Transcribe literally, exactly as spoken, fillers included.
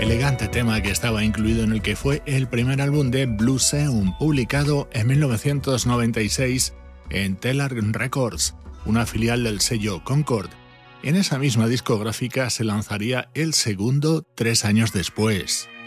elegante tema que estaba incluido en el que fue el primer álbum de Blueseum, publicado en mil novecientos noventa y seis en Telar Records, una filial del sello Concord. En esa misma discográfica se lanzaría el segundo tres años después.